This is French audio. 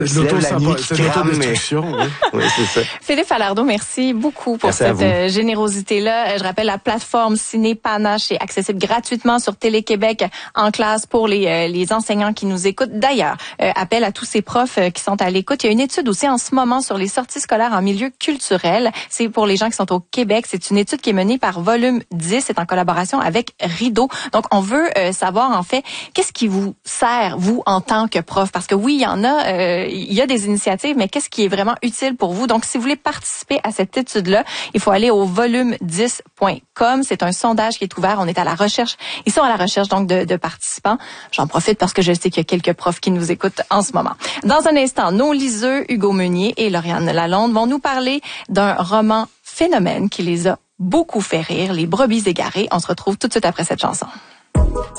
se lève la nuit, qui crame, mais... Oui, c'est ça. Philippe Falardeau, merci beaucoup pour cette générosité-là. Je rappelle, la plateforme Ciné Panache est accessible gratuitement sur Télé-Québec en classe pour les enseignants qui nous écoutent. D'ailleurs, appel à tous ces profs qui sont à l'écoute. Il y a une étude aussi en ce moment sur les sorties scolaires en milieu culturel. C'est pour les gens qui sont au Québec. C'est une étude qui est menée par Volume 10. C'est en collaboration avec Rideau. Donc, on veut savoir, en fait, qu'est-ce qui vous sert, vous, en tant que prof? Parce que oui, il y a des initiatives, mais qu'est-ce qui est vraiment utile pour vous? Donc, si vous voulez participer à cette étude-là, il faut aller au volume10.com. C'est un sondage qui est ouvert. On est à la recherche. Ils sont à la recherche, donc, de participants. J'en profite parce que je sais qu'il y a quelques profs qui nous écoutent en ce moment. Dans un instant, nos liseux, Hugo Meunier et Lauriane Lalonde, vont nous parler d'un roman phénomène qui les a beaucoup fait rire, Les brebis égarées. On se retrouve tout de suite après cette chanson.